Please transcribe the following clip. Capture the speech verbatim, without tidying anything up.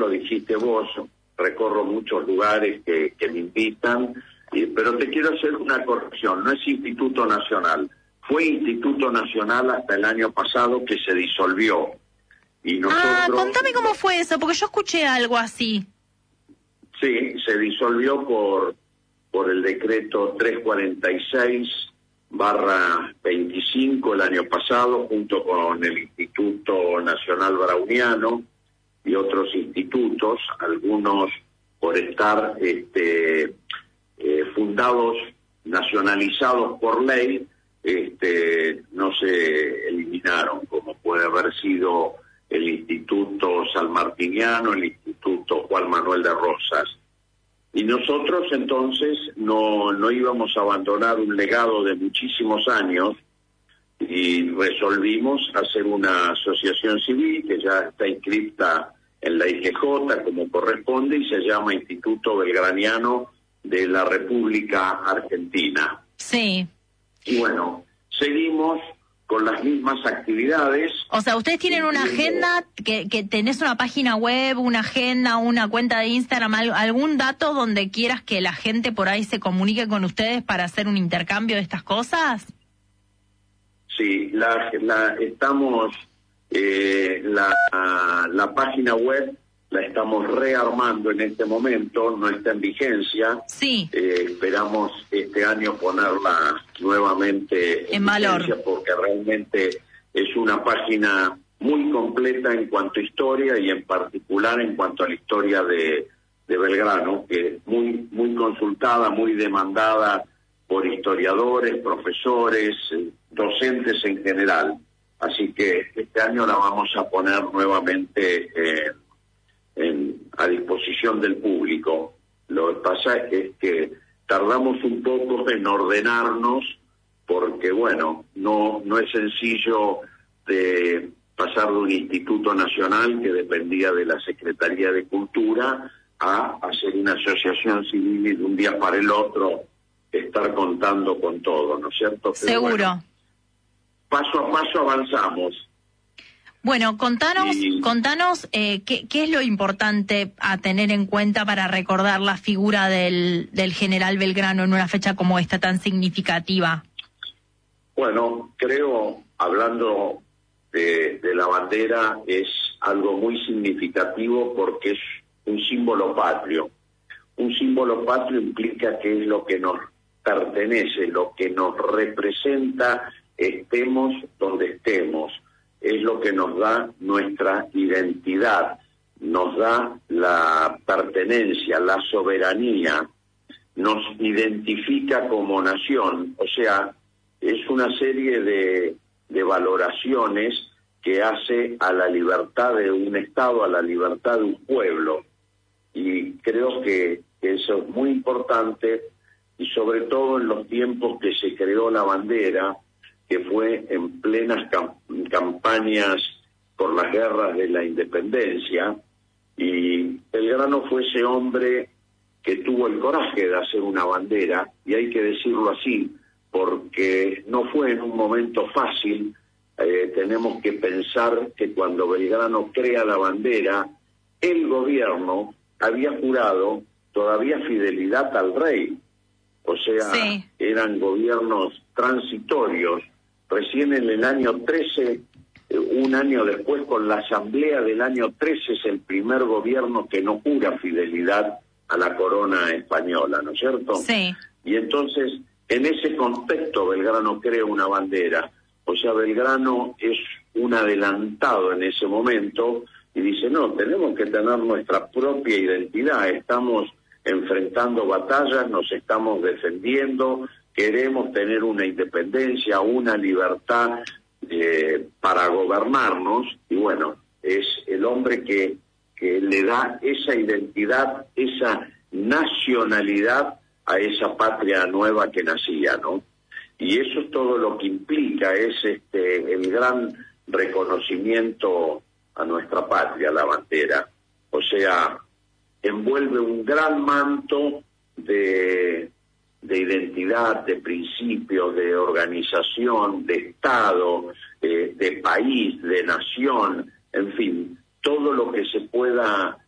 lo dijiste vos, recorro muchos lugares que, que me invitan, y, pero te quiero hacer una corrección, no es Instituto Nacional, fue Instituto Nacional hasta el año pasado que se disolvió. Y nosotros, ah, contame cómo fue eso, porque yo escuché algo así. Sí, se disolvió por, por el decreto trescientos cuarenta y seis barra veinticinco el año pasado, junto con el Instituto Nacional Browniano y otros institutos, algunos por estar este, eh, fundados, nacionalizados por ley, este, no se eliminaron, como puede haber sido el Instituto Sanmartiniano, el Instituto Juan Manuel de Rosas. Y nosotros entonces no, no íbamos a abandonar un legado de muchísimos años y resolvimos hacer una asociación civil que ya está inscripta en la I G J como corresponde y se llama Instituto Belgraniano de la República Argentina. Sí. Y bueno, seguimos con las mismas actividades. O sea, ustedes tienen una agenda, que, que tenés una página web, una agenda, una cuenta de Instagram, algún dato donde quieras que la gente por ahí se comunique con ustedes para hacer un intercambio de estas cosas. Sí, la, la estamos, eh, la, la página web la estamos rearmando en este momento, no está en vigencia. Sí. Eh, esperamos este año ponerla nuevamente en, en valor, porque realmente es una página muy completa en cuanto a historia y en particular en cuanto a la historia de, de Belgrano, que es muy, muy consultada, muy demandada por historiadores, profesores, docentes en general. Así que este año la vamos a poner nuevamente eh, En, a disposición del público. Lo que pasa es que tardamos un poco en ordenarnos porque, bueno, no, no es sencillo de pasar de un instituto nacional que dependía de la Secretaría de Cultura a hacer una asociación civil y de un día para el otro estar contando con todo, ¿no es cierto? Pero seguro. Bueno, paso a paso avanzamos. Bueno, contanos, y... contanos eh, qué, qué es lo importante a tener en cuenta para recordar la figura del, del general Belgrano en una fecha como esta tan significativa. Bueno, creo, hablando de, de la bandera, es algo muy significativo porque es un símbolo patrio. Un símbolo patrio implica que es lo que nos pertenece, lo que nos representa, estemos donde estemos. Es lo que nos da nuestra identidad, nos da la pertenencia, la soberanía, nos identifica como nación. O sea, es una serie de, de valoraciones que hace a la libertad de un Estado, a la libertad de un pueblo. Y creo que eso es muy importante, y sobre todo en los tiempos que se creó la bandera, que fue en plenas cam- campañas por las guerras de la independencia, y Belgrano fue ese hombre que tuvo el coraje de hacer una bandera, y hay que decirlo así, porque no fue en un momento fácil. Eh, tenemos que pensar que cuando Belgrano crea la bandera, el gobierno había jurado todavía fidelidad al rey, o sea, sí. Eran gobiernos transitorios. Recién en el año trece, un año después, con la asamblea del año trece, es el primer gobierno que no jura fidelidad a la corona española, ¿no es cierto? Sí. Y entonces, en ese contexto, Belgrano crea una bandera. O sea, Belgrano es un adelantado en ese momento y dice, no, tenemos que tener nuestra propia identidad, estamos enfrentando batallas, nos estamos defendiendo, queremos tener una independencia, una libertad eh, para gobernarnos, y bueno, es el hombre que, que le da esa identidad, esa nacionalidad a esa patria nueva que nacía, ¿no? Y eso es todo lo que implica, es este el gran reconocimiento a nuestra patria, la bandera. O sea, envuelve un gran manto de... de identidad, de principios, de organización, de Estado, eh, de país, de nación, en fin, todo lo que se pueda